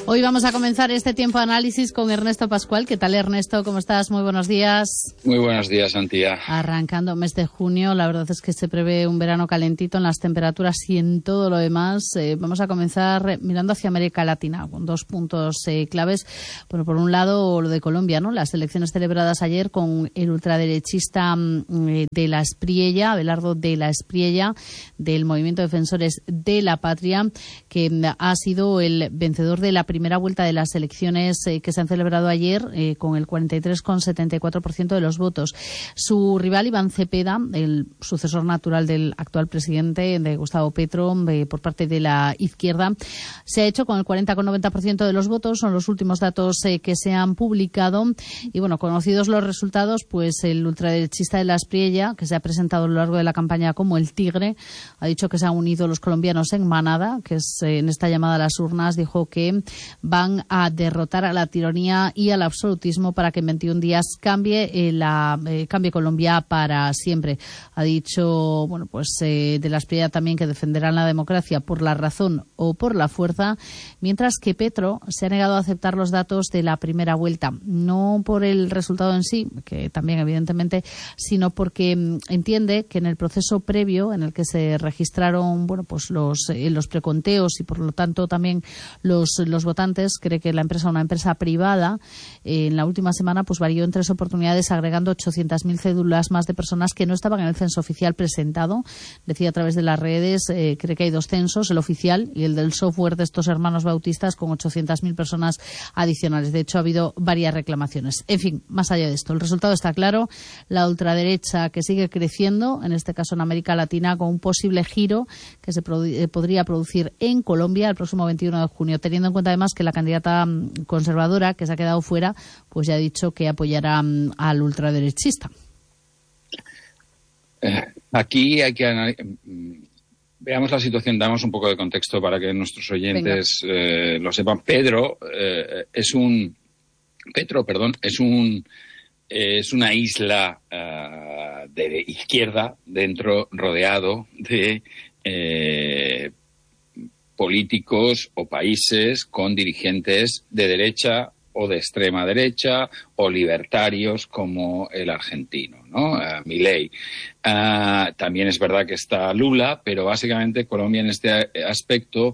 Hoy vamos a comenzar este tiempo de análisis con Ernesto Pascual. ¿Qué tal, Ernesto? ¿Cómo estás? Muy buenos días. Muy buenos días, Antía. Arrancando mes de junio, la verdad es que se prevé un verano calentito en las temperaturas y en todo lo demás. Vamos a comenzar mirando hacia América Latina con dos puntos claves. Bueno, por un lado, lo de Colombia, ¿no? Las elecciones celebradas ayer con el ultraderechista de la Espriella, Abelardo de la Espriella, del Movimiento Defensores de la Patria, que ha sido el vencedor de la primera vuelta de las elecciones que se han celebrado ayer con el 43,74% de los votos. Su rival, Iván Cepeda, el sucesor natural del actual presidente, de Gustavo Petro, por parte de la izquierda, se ha hecho con el 40,90% de los votos. Son los últimos datos que se han publicado. Y bueno, conocidos los resultados, pues el ultraderechista de la Espriella, que se ha presentado a lo largo de la campaña como el tigre, ha dicho que se han unido los colombianos en manada, que es en esta llamada a las urnas, dijo que van a derrotar a la tiranía y al absolutismo para que en 21 días cambie Colombia para siempre. Ha dicho, bueno, pues de la Espriella también que defenderán la democracia por la razón o por la fuerza, mientras que Petro se ha negado a aceptar los datos de la primera vuelta, no por el resultado en sí, que también evidentemente, sino porque entiende que en el proceso previo en el que se registraron, bueno, pues los preconteos y por lo tanto también los votantes, cree que una empresa privada, en la última semana pues varió en 3 oportunidades agregando 800.000 cédulas más de personas que no estaban en el censo oficial presentado. Decía a través de las redes, cree que hay 2 censos, el oficial y el del software de estos hermanos bautistas, con 800.000 personas adicionales. De hecho, ha habido varias reclamaciones. En fin, más allá de esto, el resultado está claro. La ultraderecha que sigue creciendo, en este caso en América Latina, con un posible giro que se podría producir en Colombia el próximo 21 de junio, teniendo en cuenta además que la candidata conservadora que se ha quedado fuera, pues ya ha dicho que apoyará al ultraderechista. Aquí hay que veamos la situación, damos un poco de contexto para que nuestros oyentes lo sepan. Petro es una isla de izquierda rodeado de políticos o países con dirigentes de derecha o de extrema derecha o libertarios como el argentino, ¿no? Milei. También es verdad que está Lula, pero básicamente Colombia en este aspecto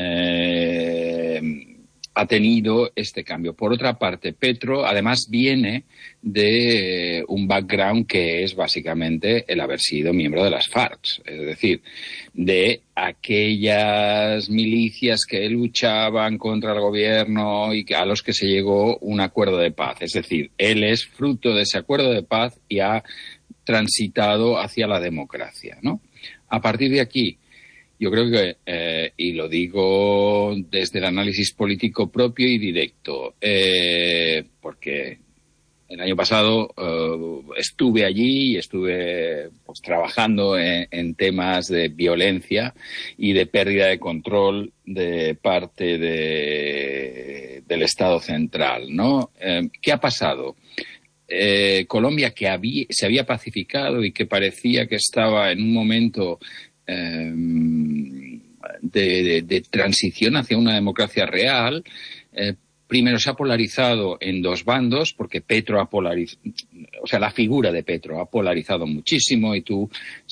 ha tenido este cambio. Por otra parte, Petro además viene de un background que es básicamente el haber sido miembro de las FARC, es decir, de aquellas milicias que luchaban contra el gobierno y a los que se llegó un acuerdo de paz. Es decir, él es fruto de ese acuerdo de paz y ha transitado hacia la democracia, ¿no? A partir de aquí, yo creo que, y lo digo desde el análisis político propio y directo, porque el año pasado estuve allí y estuve pues trabajando en temas de violencia y de pérdida de control de parte del Estado central, ¿no? ¿Qué ha pasado? Colombia, que se había pacificado y que parecía que estaba en un momento de transición hacia una democracia real, primero se ha polarizado en 2 bandos, porque Petro la figura de Petro ha polarizado muchísimo, y tú,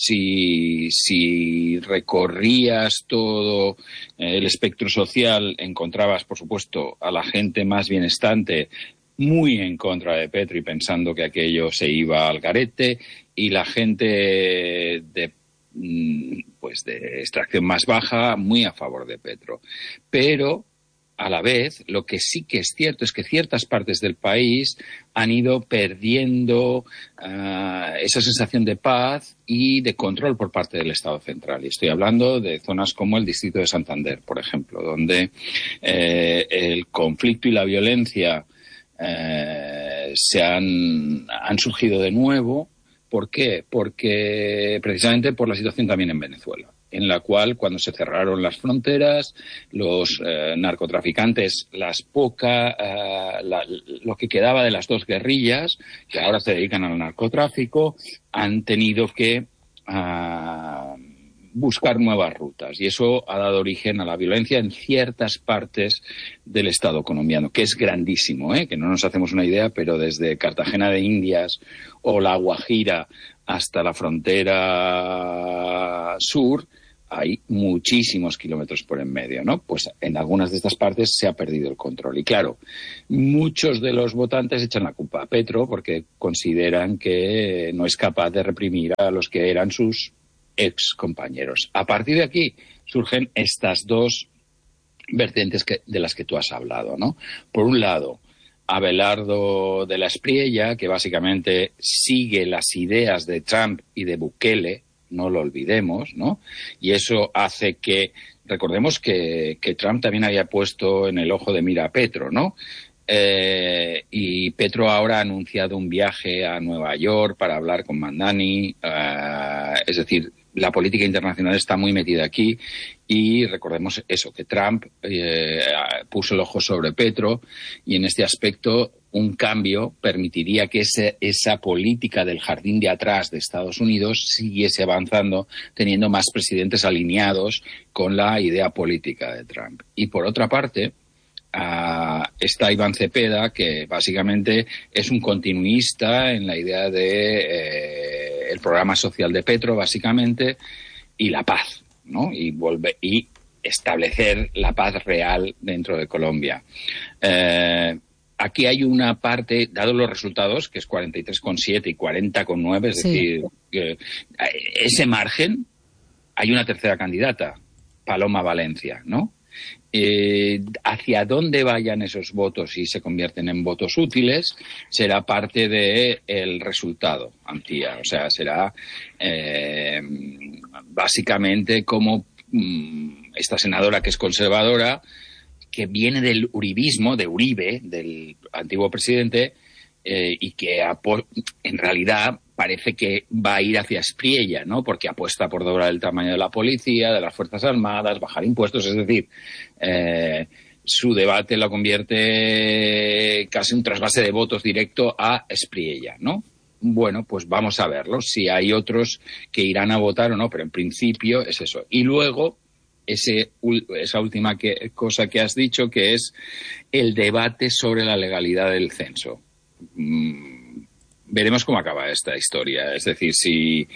si recorrías todo el espectro social, encontrabas, por supuesto, a la gente más bienestante muy en contra de Petro y pensando que aquello se iba al garete, y la gente de extracción más baja muy a favor de Petro. Pero a la vez, lo que sí que es cierto es que ciertas partes del país han ido perdiendo esa sensación de paz y de control por parte del Estado central. Y estoy hablando de zonas como el distrito de Santander, por ejemplo, donde el conflicto y la violencia han surgido de nuevo. ¿Por qué? Porque precisamente por la situación también en Venezuela, en la cual, cuando se cerraron las fronteras, los narcotraficantes, lo que quedaba de las 2 guerrillas, que ahora se dedican al narcotráfico, han tenido que buscar nuevas rutas. Y eso ha dado origen a la violencia en ciertas partes del Estado colombiano, que es grandísimo, que no nos hacemos una idea, pero desde Cartagena de Indias o La Guajira hasta la frontera sur hay muchísimos kilómetros por en medio, ¿no? Pues en algunas de estas partes se ha perdido el control. Y claro, muchos de los votantes echan la culpa a Petro porque consideran que no es capaz de reprimir a los que eran sus ex compañeros. A partir de aquí surgen estas dos vertientes de las que tú has hablado, ¿no? Por un lado, Abelardo de la Espriella, que básicamente sigue las ideas de Trump y de Bukele, no lo olvidemos, ¿no? Y eso hace que, recordemos que Trump también había puesto en el ojo de mira a Petro, ¿no? Y Petro ahora ha anunciado un viaje a Nueva York para hablar con Mandani, es decir, la política internacional está muy metida aquí y recordemos eso, que Trump puso el ojo sobre Petro y en este aspecto un cambio permitiría que esa política del jardín de atrás de Estados Unidos siguiese avanzando, teniendo más presidentes alineados con la idea política de Trump. Y por otra parte, está Iván Cepeda, que básicamente es un continuista en la idea de el programa social de Petro, básicamente, y la paz, ¿no? Y establecer la paz real dentro de Colombia. Aquí hay una parte, dado los resultados, que es 43,7 y 40,9, es decir, ese margen, hay una tercera candidata, Paloma Valencia, ¿no? Hacia dónde vayan esos votos y se convierten en votos útiles será parte del resultado, Antía. O sea, será básicamente como esta senadora que es conservadora, que viene del uribismo, de Uribe, del antiguo presidente, y que en realidad parece que va a ir hacia Espriella, ¿no? Porque apuesta por doblar el tamaño de la policía, de las Fuerzas Armadas, bajar impuestos, es decir, su debate lo convierte casi un trasvase de votos directo a Espriella, ¿no? Bueno, pues vamos a verlo, si hay otros que irán a votar o no, pero en principio es eso. Y luego, esa última cosa que has dicho, que es el debate sobre la legalidad del censo. Veremos cómo acaba esta historia, es decir, si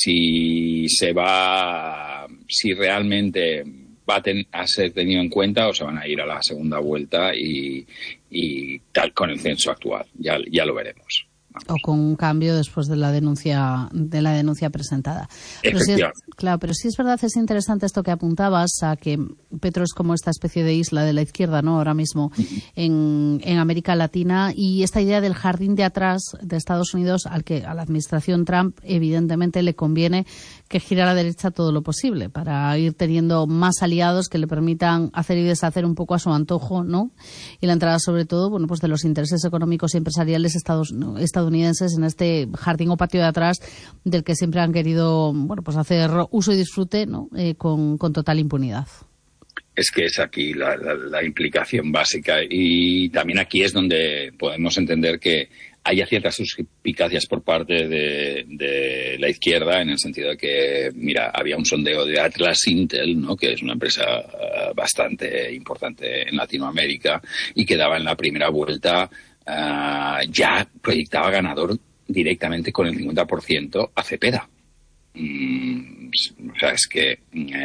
realmente va a ser tenido en cuenta o se van a ir a la segunda vuelta y tal con el censo actual, ya lo veremos. Vamos. O con un cambio después de la denuncia presentada. Pero sí es verdad, es interesante esto que apuntabas, a que Petro es como esta especie de isla de la izquierda, ¿no? Ahora mismo en América Latina, y esta idea del jardín de atrás de Estados Unidos, a la administración Trump evidentemente le conviene que gire a la derecha todo lo posible para ir teniendo más aliados que le permitan hacer y deshacer un poco a su antojo, ¿no? Y la entrada sobre todo, bueno, pues de los intereses económicos y empresariales estadounidenses en este jardín o patio de atrás del que siempre han querido, bueno, pues hacer uso y disfrute, ¿no? Con total impunidad. Es que es aquí la implicación básica, y también aquí es donde podemos entender que haya ciertas suspicacias por parte de la izquierda, en el sentido de que, mira, había un sondeo de Atlas Intel, ¿no? Que es una empresa bastante importante en Latinoamérica y que daba en la primera vuelta, ya proyectaba ganador directamente con el 50% a Cepeda. O sea, es que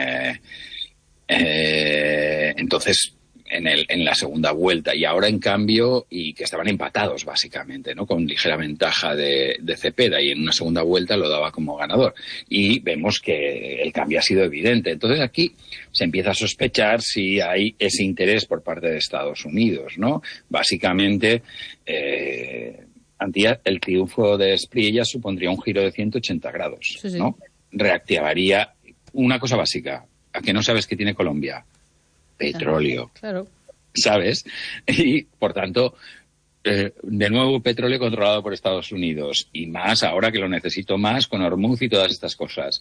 entonces en la segunda vuelta, y ahora en cambio, y que estaban empatados básicamente, ¿no? Con ligera ventaja de Cepeda, y en una segunda vuelta lo daba como ganador, y vemos que el cambio ha sido evidente. Entonces aquí se empieza a sospechar si hay ese interés por parte de Estados Unidos, ¿no? Básicamente, Antía, el triunfo de Espriella supondría un giro de 180 grados, sí. ¿No? Reactivaría una cosa básica. ¿A que no sabes qué tiene Colombia? Petróleo. Claro. ¿Sabes? Y, por tanto, de nuevo petróleo controlado por Estados Unidos, y más ahora que lo necesito más con Hormuz y todas estas cosas.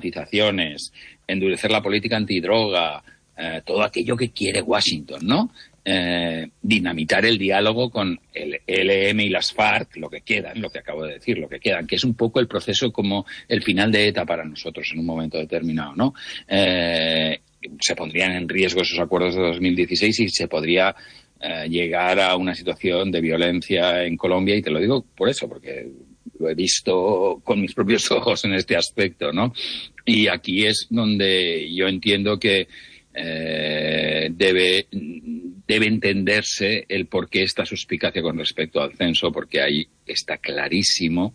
Privatizaciones, endurecer la política antidroga, todo aquello que quiere Washington, ¿no? dinamitar el diálogo con el ELN y las FARC, lo que acabo de decir, que es un poco el proceso como el final de ETA para nosotros en un momento determinado, ¿no? Se pondrían en riesgo esos acuerdos de 2016 y se podría llegar a una situación de violencia en Colombia, y te lo digo por eso, porque lo he visto con mis propios ojos en este aspecto, ¿no? Y aquí es donde yo entiendo que debe entenderse el por qué esta suspicacia con respecto al censo, porque ahí está clarísimo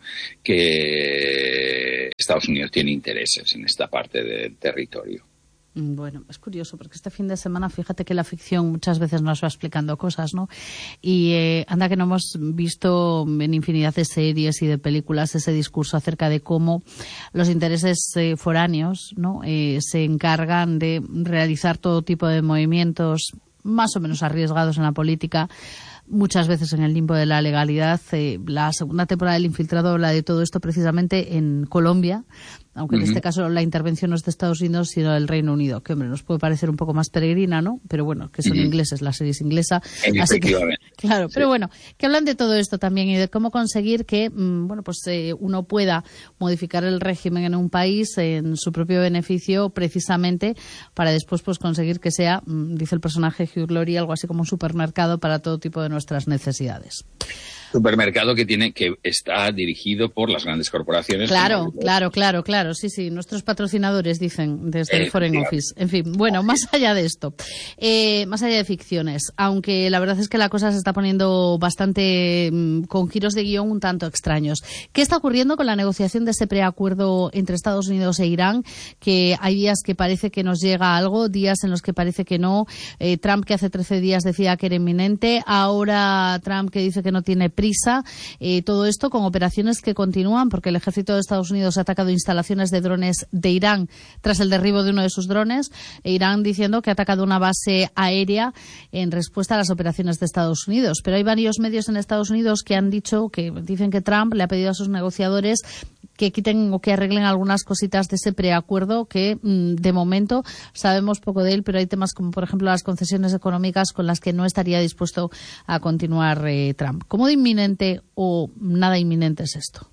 que Estados Unidos tiene intereses en esta parte del territorio. Bueno, es curioso porque este fin de semana, fíjate que la ficción muchas veces nos va explicando cosas, ¿no? Y anda que no hemos visto en infinidad de series y de películas ese discurso acerca de cómo los intereses foráneos, ¿no? Se encargan de realizar todo tipo de movimientos más o menos arriesgados en la política, muchas veces en el limbo de la legalidad. La segunda temporada del Infiltrado habla de todo esto precisamente en Colombia, aunque en este caso la intervención no es de Estados Unidos, sino del Reino Unido, que, hombre, nos puede parecer un poco más peregrina, ¿no? Pero bueno, que son ingleses, la serie es inglesa. Así que, claro, pero bueno, que hablan de todo esto también y de cómo conseguir que, uno pueda modificar el régimen en un país en su propio beneficio, precisamente para después pues conseguir que sea, dice el personaje Hugh Laurie, algo así como un supermercado para todo tipo de nuestras necesidades. Supermercado que está dirigido por las grandes corporaciones. Claro. Sí, nuestros patrocinadores dicen desde el Foreign Office. En fin, bueno, más allá de esto, más allá de ficciones, aunque la verdad es que la cosa se está poniendo bastante con giros de guión un tanto extraños. ¿Qué está ocurriendo con la negociación de ese preacuerdo entre Estados Unidos e Irán? Que hay días que parece que nos llega algo, días en los que parece que no. Trump, que hace 13 días decía que era inminente, ahora Trump que dice que no tiene prisa. Todo esto con operaciones que continúan, porque el ejército de Estados Unidos ha atacado instalaciones de drones de Irán tras el derribo de uno de sus drones, e Irán diciendo que ha atacado una base aérea en respuesta a las operaciones de Estados Unidos. Pero hay varios medios en Estados Unidos que dicen que Trump le ha pedido a sus negociadores que quiten o que arreglen algunas cositas de ese preacuerdo, que de momento sabemos poco de él, pero hay temas como, por ejemplo, las concesiones económicas con las que no estaría dispuesto a continuar Trump. ¿Cómo de inminente o nada inminente es esto?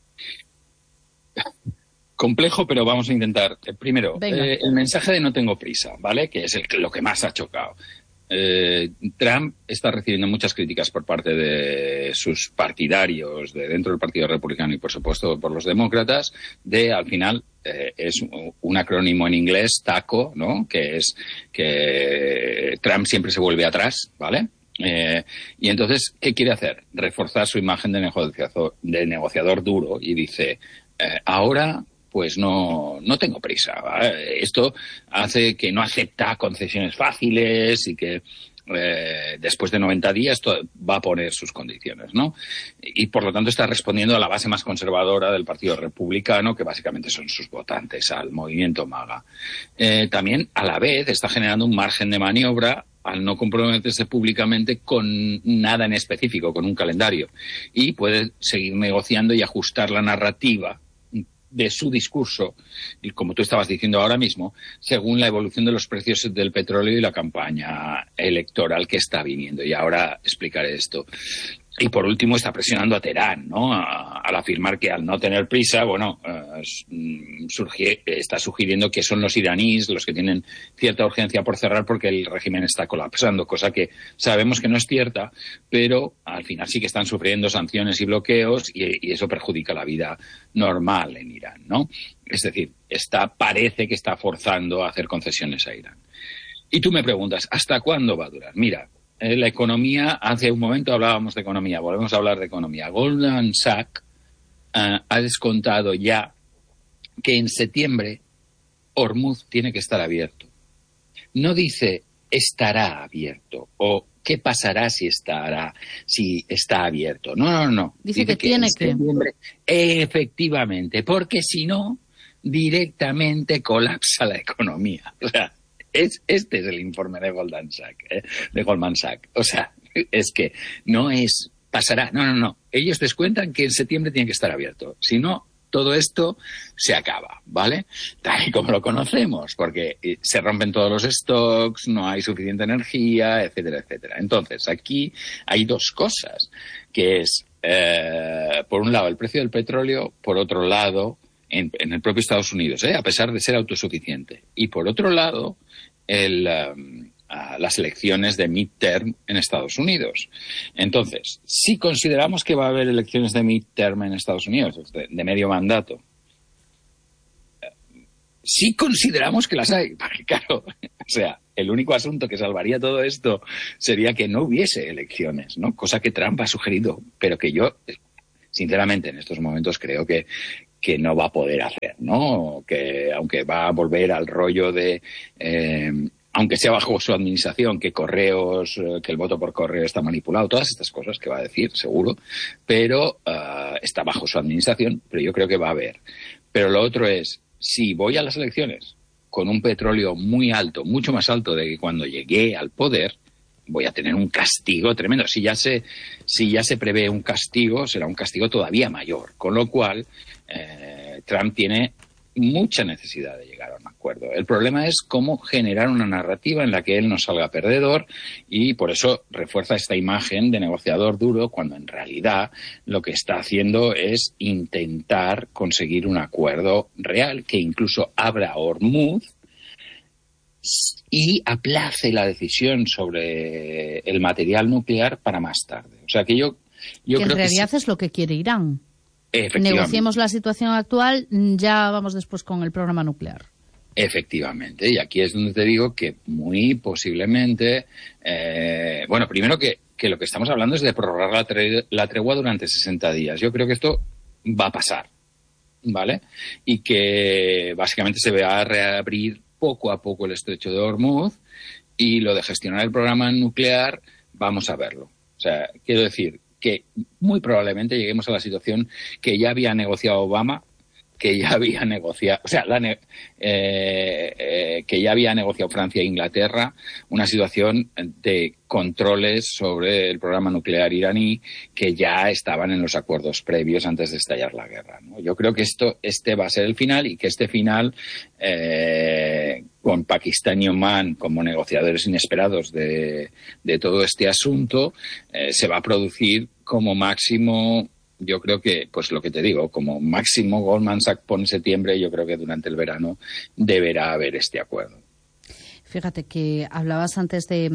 Complejo, pero vamos a intentar. Primero, el mensaje de no tengo prisa, ¿vale? Que es lo que más ha chocado. Trump está recibiendo muchas críticas por parte de sus partidarios de dentro del Partido Republicano y, por supuesto, por los demócratas, al final, es un acrónimo en inglés, TACO, ¿no? Que es que Trump siempre se vuelve atrás, ¿vale? Y entonces, ¿qué quiere hacer? Reforzar su imagen de negociador duro, y dice, ahora pues no tengo prisa, ¿vale? Esto hace que no acepta concesiones fáciles y que después de 90 días va a poner sus condiciones, ¿no? Y por lo tanto está respondiendo a la base más conservadora del Partido Republicano, que básicamente son sus votantes, al movimiento MAGA. También, a la vez, está generando un margen de maniobra al no comprometerse públicamente con nada en específico, con un calendario, y puede seguir negociando y ajustar la narrativa de su discurso, y como tú estabas diciendo ahora mismo, según la evolución de los precios del petróleo y la campaña electoral que está viniendo. Y ahora explicaré esto. Y por último está presionando a Teherán, ¿no? Al afirmar que al no tener prisa, está sugiriendo que son los iraníes los que tienen cierta urgencia por cerrar porque el régimen está colapsando, cosa que sabemos que no es cierta, pero al final sí que están sufriendo sanciones y bloqueos, y eso perjudica la vida normal en Irán, ¿no? Es decir, parece que está forzando a hacer concesiones a Irán. Y tú me preguntas, ¿hasta cuándo va a durar? Mira, la economía, hace un momento hablábamos de economía, volvemos a hablar de economía. Goldman Sachs ha descontado ya que en septiembre Hormuz tiene que estar abierto. No dice estará abierto o qué pasará si está abierto. No. Dice que tiene que. Efectivamente, porque si no, directamente colapsa la economía. O sea, este es el informe de Goldman Sachs. O sea, es que no es pasará. No. Ellos descuentan que en septiembre tiene que estar abierto. Si no, todo esto se acaba, ¿vale? Tal y como lo conocemos, porque se rompen todos los stocks, no hay suficiente energía, etcétera, etcétera. Entonces, aquí hay dos cosas, que es, por un lado, el precio del petróleo, por otro lado, en el propio Estados Unidos, a pesar de ser autosuficiente, y por otro lado, las elecciones de midterm en Estados Unidos. Entonces, si consideramos que va a haber elecciones de midterm en Estados Unidos, de medio mandato, si consideramos que las hay, porque claro, o sea, el único asunto que salvaría todo esto sería que no hubiese elecciones, ¿no? Cosa que Trump ha sugerido, pero que yo, sinceramente, en estos momentos creo que no va a poder hacer, ¿no? Que aunque va a volver al rollo de aunque sea bajo su administración, que correos, que el voto por correo está manipulado, todas estas cosas que va a decir, seguro, pero está bajo su administración, pero yo creo que va a haber. Pero lo otro es, si voy a las elecciones con un petróleo muy alto, mucho más alto de que cuando llegué al poder, voy a tener un castigo tremendo. Si ya se prevé un castigo, será un castigo todavía mayor, con lo cual Trump tiene mucha necesidad de llegar a un acuerdo. El problema es cómo generar una narrativa en la que él no salga perdedor, y por eso refuerza esta imagen de negociador duro, cuando en realidad lo que está haciendo es intentar conseguir un acuerdo real que incluso abra Hormuz y aplace la decisión sobre el material nuclear para más tarde. O sea que yo creo en realidad que es lo que quiere Irán. Negociemos la situación actual, ya vamos después con el programa nuclear. Efectivamente, y aquí es donde te digo que muy posiblemente, primero que lo que estamos hablando es de prorrogar la tregua durante 60 días. Yo creo que esto va a pasar, ¿vale? Y que básicamente se va a reabrir poco a poco el estrecho de Hormuz, y lo de gestionar el programa nuclear, vamos a verlo. O sea, quiero decir que muy probablemente lleguemos a la situación que ya había negociado Obama, que ya había negociado, que ya había negociado Francia e Inglaterra, una situación de controles sobre el programa nuclear iraní que ya estaban en los acuerdos previos antes de estallar la guerra, ¿no? Yo creo que este va a ser el final, y que este final, con Pakistán y Omán como negociadores inesperados de todo este asunto, se va a producir como máximo. Yo creo que, pues lo que te digo, como máximo Goldman Sachs pone septiembre, yo creo que durante el verano deberá haber este acuerdo. Fíjate que hablabas antes de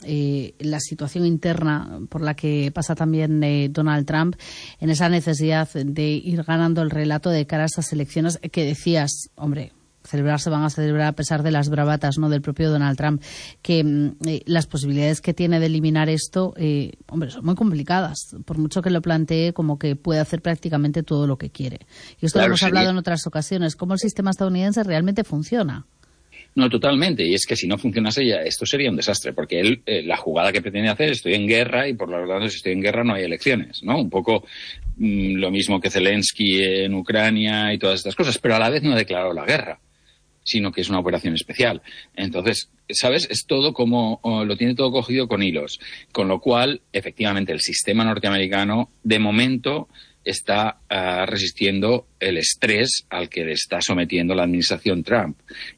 la situación interna por la que pasa también Donald Trump, en esa necesidad de ir ganando el relato de cara a estas elecciones, que decías, hombre, celebrar se van a celebrar a pesar de las bravatas, ¿no?, del propio Donald Trump, que las posibilidades que tiene de eliminar esto, son muy complicadas, por mucho que lo plantee como que puede hacer prácticamente todo lo que quiere. Y esto lo hemos hablado en otras ocasiones, cómo el sistema estadounidense realmente funciona. No, totalmente. Y es que si no funcionase ya, esto sería un desastre, porque él, la jugada que pretende hacer, estoy en guerra, y por lo tanto, si estoy en guerra no hay elecciones, ¿no? Un poco lo mismo que Zelensky en Ucrania y todas estas cosas, pero a la vez no ha declarado la guerra, sino que es una operación especial. Entonces, ¿sabes? Es todo como, lo tiene todo cogido con hilos. Con lo cual, efectivamente, el sistema norteamericano, de momento, está resistiendo el estrés al que le está sometiendo la administración Trump.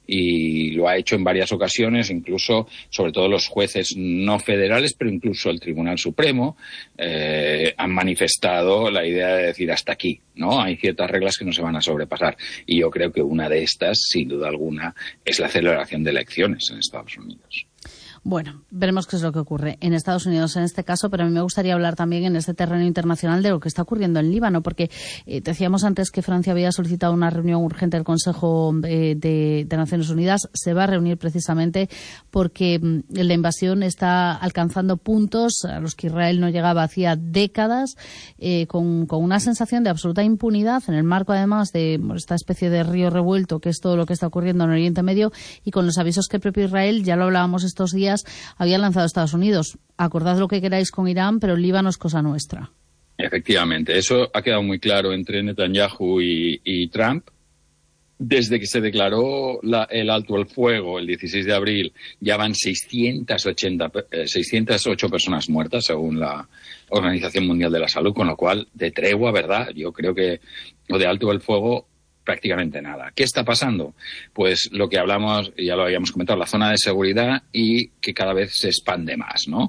Y lo ha hecho en varias ocasiones, incluso, sobre todo los jueces no federales, pero incluso el Tribunal Supremo, han manifestado la idea de decir hasta aquí, ¿no? Hay ciertas reglas que no se van a sobrepasar. Y yo creo que una de estas, sin duda alguna, es la celebración de elecciones en Estados Unidos. Bueno, veremos qué es lo que ocurre en Estados Unidos en este caso, pero a mí me gustaría hablar también en este terreno internacional de lo que está ocurriendo en Líbano, porque decíamos antes que Francia había solicitado una reunión urgente del Consejo de Naciones Unidas. Se va a reunir precisamente porque la invasión está alcanzando puntos a los que Israel no llegaba hacía décadas, con una sensación de absoluta impunidad en el marco, además, de esta especie de río revuelto que es todo lo que está ocurriendo en Oriente Medio, y con los avisos que el propio Israel, ya lo hablábamos estos días, había lanzado a Estados Unidos. Acordad lo que queráis con Irán, pero el Líbano es cosa nuestra. Efectivamente, eso ha quedado muy claro entre Netanyahu y Trump. Desde que se declaró el alto el fuego el 16 de abril, ya van 608 personas muertas, según la Organización Mundial de la Salud, con lo cual, de tregua, ¿verdad? Yo creo que lo de alto el fuego, prácticamente nada. ¿Qué está pasando? Pues lo que hablamos, ya lo habíamos comentado, la zona de seguridad y que cada vez se expande más, ¿no?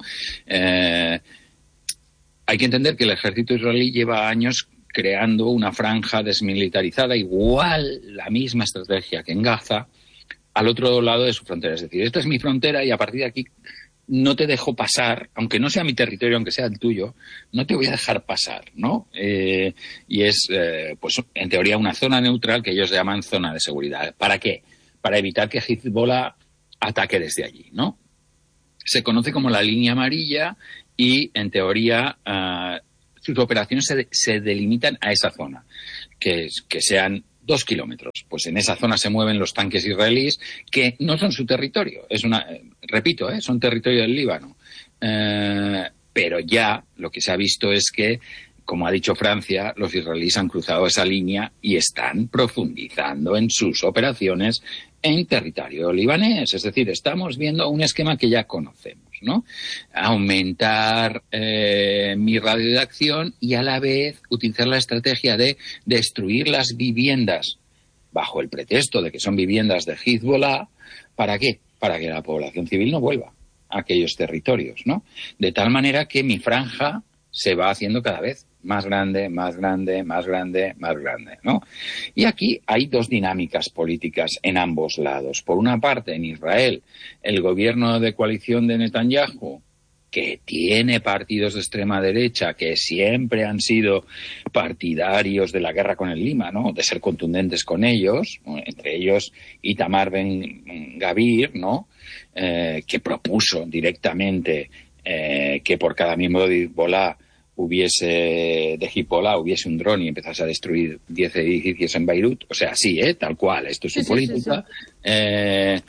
Hay que entender que el ejército israelí lleva años creando una franja desmilitarizada, igual la misma estrategia que en Gaza, al otro lado de su frontera. Es decir, esta es mi frontera y a partir de aquí no te dejo pasar, aunque no sea mi territorio, aunque sea el tuyo, no te voy a dejar pasar, ¿no? Y es, pues, en teoría, una zona neutral que ellos llaman zona de seguridad. ¿Para qué? Para evitar que Hezbollah ataque desde allí, ¿no? Se conoce como la línea amarilla y, en teoría, sus operaciones se delimitan a esa zona, que sean 2 kilómetros. Pues en esa zona se mueven los tanques israelíes, que no son su territorio. Repito, son territorio del Líbano. Pero ya lo que se ha visto es que, como ha dicho Francia, los israelíes han cruzado esa línea y están profundizando en sus operaciones en territorio libanés. Es decir, estamos viendo un esquema que ya conocemos, ¿no? Aumentar mi radio de acción y a la vez utilizar la estrategia de destruir las viviendas bajo el pretexto de que son viviendas de Hezbollah. ¿Para qué? Para que la población civil no vuelva a aquellos territorios, ¿no? De tal manera que mi franja se va haciendo cada vez más grande, más grande, más grande, más grande, ¿no? Y aquí hay dos dinámicas políticas en ambos lados. Por una parte, en Israel, el gobierno de coalición de Netanyahu, que tiene partidos de extrema derecha que siempre han sido partidarios de la guerra con el Líbano, de ser contundentes con ellos, entre ellos Itamar Ben Gavir, ¿no? Que propuso directamente que por cada miembro de Hezbollah hubiese un dron y empezase a destruir 10 edificios en Beirut. O sea, sí, tal cual, esto es su política. Sí.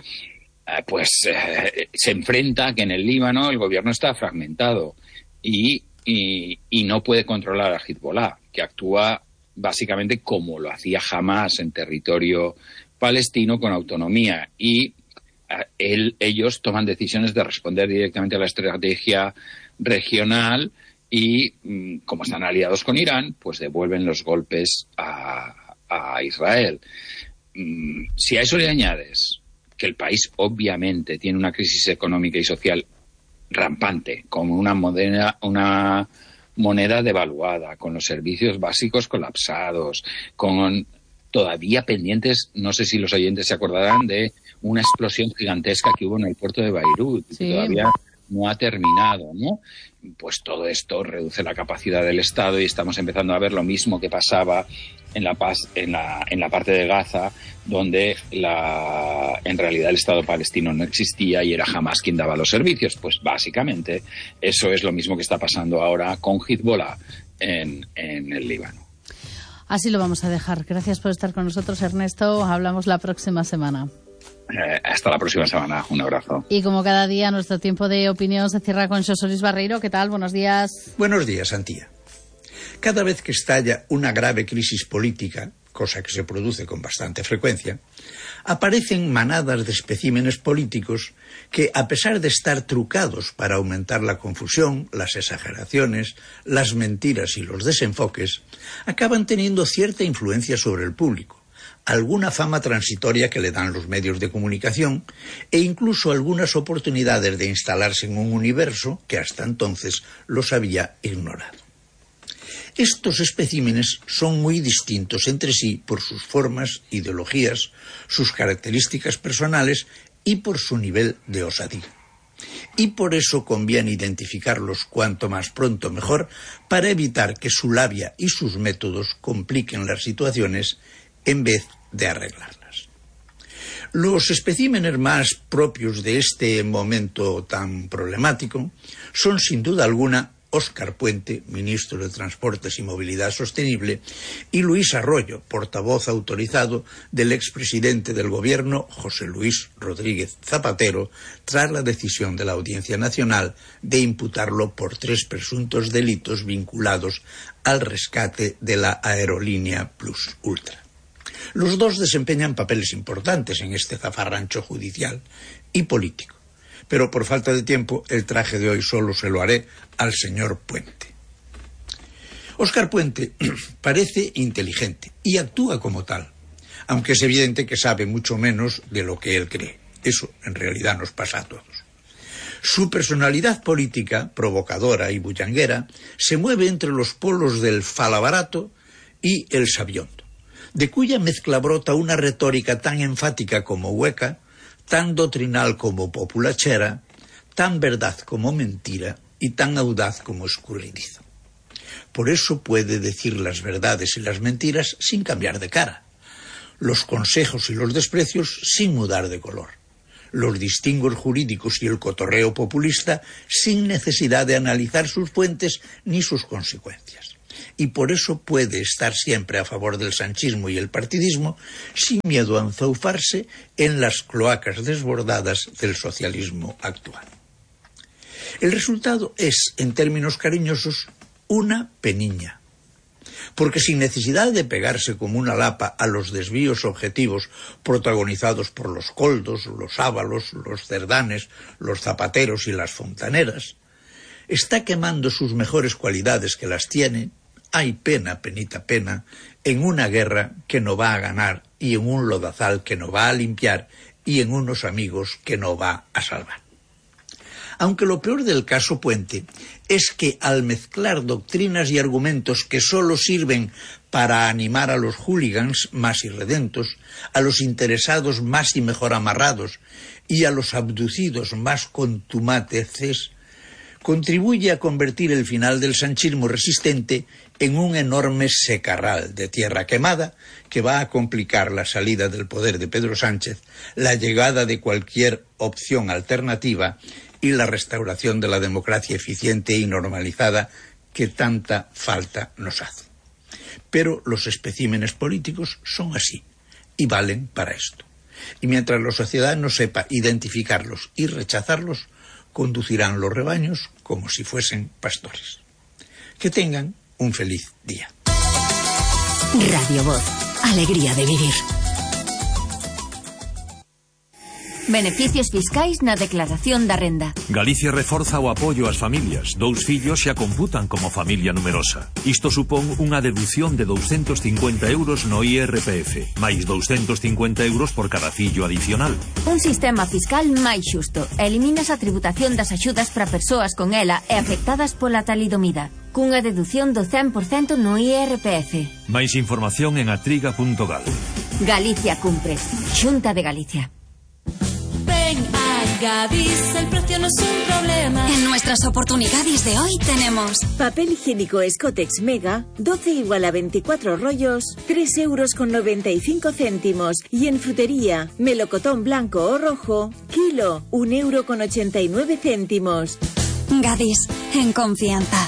Se enfrenta a que en el Líbano el gobierno está fragmentado y no puede controlar a Hezbollah, que actúa básicamente como lo hacía Hamás en territorio palestino con autonomía, y ellos toman decisiones de responder directamente a la estrategia regional y, como están aliados con Irán, pues devuelven los golpes a Israel. Si a eso le añades que el país obviamente tiene una crisis económica y social rampante, con una moneda devaluada, con los servicios básicos colapsados, con todavía pendientes, no sé si los oyentes se acordarán de una explosión gigantesca que hubo en el puerto de Beirut, sí, que todavía no ha terminado, ¿no? Pues todo esto reduce la capacidad del Estado y estamos empezando a ver lo mismo que pasaba en la parte de Gaza, donde en realidad el Estado palestino no existía y era Hamás quien daba los servicios. Pues básicamente eso es lo mismo que está pasando ahora con Hezbollah en el Líbano. Así lo vamos a dejar. Gracias por estar con nosotros, Ernesto. Hablamos la próxima semana. Hasta la próxima semana. Un abrazo. Y como cada día, nuestro tiempo de opinión se cierra con Xosé Luis Barreiro. ¿Qué tal? Buenos días. Buenos días, Antía. Cada vez que estalla una grave crisis política, cosa que se produce con bastante frecuencia, aparecen manadas de especímenes políticos que, a pesar de estar trucados para aumentar la confusión, las exageraciones, las mentiras y los desenfoques, acaban teniendo cierta influencia sobre el público, alguna fama transitoria que le dan los medios de comunicación e incluso algunas oportunidades de instalarse en un universo que hasta entonces los había ignorado. Estos especímenes son muy distintos entre sí por sus formas, ideologías, sus características personales y por su nivel de osadía. Y por eso conviene identificarlos cuanto más pronto mejor para evitar que su labia y sus métodos compliquen las situaciones en vez de arreglarlas. Los especímenes más propios de este momento tan problemático son, sin duda alguna, Óscar Puente, ministro de Transportes y Movilidad Sostenible, y Luis Arroyo, portavoz autorizado del expresidente del Gobierno, José Luis Rodríguez Zapatero, tras la decisión de la Audiencia Nacional de imputarlo por 3 presuntos delitos vinculados al rescate de la aerolínea Plus Ultra. Los dos desempeñan papeles importantes en este zafarrancho judicial y político, pero por falta de tiempo el traje de hoy solo se lo haré al señor Puente. Óscar Puente parece inteligente y actúa como tal, aunque es evidente que sabe mucho menos de lo que él cree. Eso en realidad nos pasa a todos. Su personalidad política, provocadora y bullanguera, se mueve entre los polos del falabarato y el sabiondo, de cuya mezcla brota una retórica tan enfática como hueca, tan doctrinal como populachera, tan verdad como mentira y tan audaz como escurridizo. Por eso puede decir las verdades y las mentiras sin cambiar de cara, los consejos y los desprecios sin mudar de color, los distingos jurídicos y el cotorreo populista sin necesidad de analizar sus fuentes ni sus consecuencias. Y por eso puede estar siempre a favor del sanchismo y el partidismo sin miedo a enzaufarse en las cloacas desbordadas del socialismo actual. El resultado es, en términos cariñosos, una peniña, porque sin necesidad de pegarse como una lapa a los desvíos objetivos protagonizados por los coldos, los ábalos, los cerdanes, los zapateros y las fontaneras, está quemando sus mejores cualidades que las tiene, hay pena, penita pena, en una guerra que no va a ganar y en un lodazal que no va a limpiar y en unos amigos que no va a salvar. Aunque lo peor del caso Puente es que al mezclar doctrinas y argumentos que solo sirven para animar a los hooligans más irredentos, a los interesados más y mejor amarrados y a los abducidos más contumaces, contribuye a convertir el final del sanchismo resistente en un enorme secarral de tierra quemada que va a complicar la salida del poder de Pedro Sánchez, la llegada de cualquier opción alternativa y la restauración de la democracia eficiente y normalizada que tanta falta nos hace. Pero los especímenes políticos son así y valen para esto. Y mientras la sociedad no sepa identificarlos y rechazarlos, conducirán los rebaños como si fuesen pastores. Que tengan un feliz día. Radio Voz, alegría de vivir. Beneficios fiscais na declaración da renda. Galicia reforza o apoio ás familias. 2 fillos xa computan como familia numerosa. Isto supón unha deducción de 250 euros no IRPF, máis 250 euros por cada fillo adicional. Un sistema fiscal máis xusto. Eliminas a tributación das axudas para persoas con ela e afectadas pola talidomida, cunha deducción do 100% no IRPF. Máis información en atriga.gal. Galicia cumpre. Xunta de Galicia. Ven a Gadis, el precio no es un problema. En nuestras oportunidades de hoy tenemos papel higiénico Scotex Mega, 12 igual a 24 rollos, 3,95 €. Y en frutería, melocotón blanco o rojo, kilo, 1,89 €. Gadis, en confianza.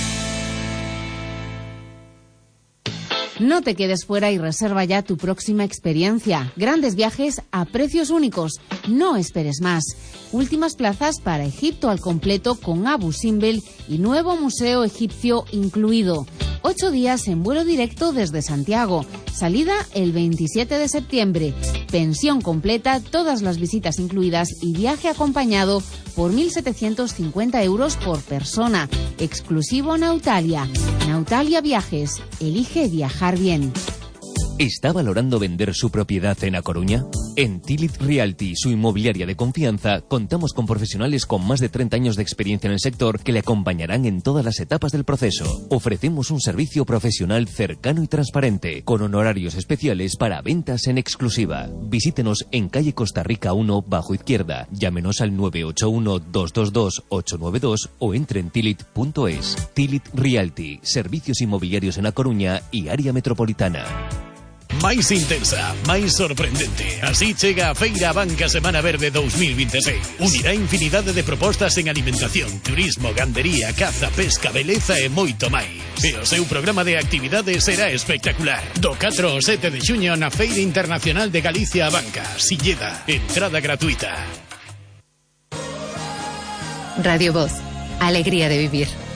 No te quedes fuera y reserva ya tu próxima experiencia. Grandes viajes a precios únicos. No esperes más. Últimas plazas para Egipto al completo con Abu Simbel y nuevo museo egipcio incluido. 8 días en vuelo directo desde Santiago. Salida el 27 de septiembre. Pensión completa, todas las visitas incluidas y viaje acompañado por 1.750 euros por persona. Exclusivo Nautalia. Nautalia Viajes. Elige viajar bien. ¿Está valorando vender su propiedad en A Coruña? En Tilit Realty, su inmobiliaria de confianza, contamos con profesionales con más de 30 años de experiencia en el sector que le acompañarán en todas las etapas del proceso. Ofrecemos un servicio profesional cercano y transparente, con honorarios especiales para ventas en exclusiva. Visítenos en calle Costa Rica 1, bajo izquierda. Llámenos al 981-222-892 o entre en tilit.es. Tilit Realty, servicios inmobiliarios en A Coruña y área metropolitana. Máis intensa, máis sorprendente. Así chega a Feira Banca Semana Verde 2026. Unirá infinidade de propostas en alimentación, turismo, gandería, caza, pesca, beleza e moito máis. E o seu programa de actividades será espectacular. Do 4 ao 7 de xuño na Feira Internacional de Galicia a Banca, Silleda, entrada gratuita. Radio Voz, alegría de vivir.